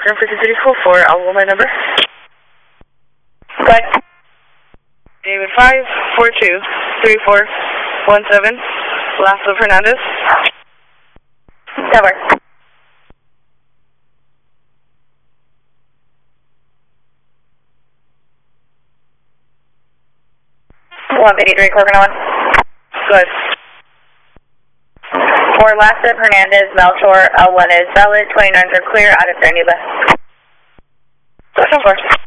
Grand Prix City School for my number. Good. David 5423417. Lasso Fernandez. That works. One 83, Corcoran 1. Good. For Lasso Hernandez, Melchor, L1 is valid, 29s are clear, out of Nuba. Question 4.